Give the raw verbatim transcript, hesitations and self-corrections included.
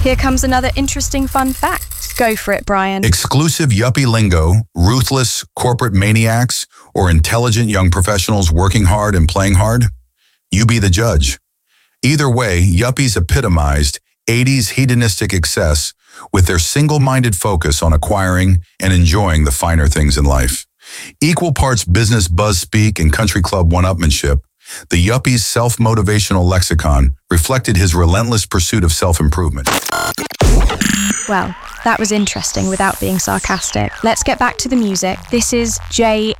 Here comes another interesting fun fact. Go for it, Brian. Exclusive yuppie lingo, ruthless corporate maniacs, or intelligent young professionals working hard and playing hard? You be the judge. Either way, yuppies epitomized eighties hedonistic excess with their single-minded focus on acquiring and enjoying the finer things in life. Equal parts business buzz speak and country club one-upmanship, the yuppie's self-motivational lexicon reflected his relentless pursuit of self-improvement. Well, that was interesting without being sarcastic. Let's get back to the music. This is Jay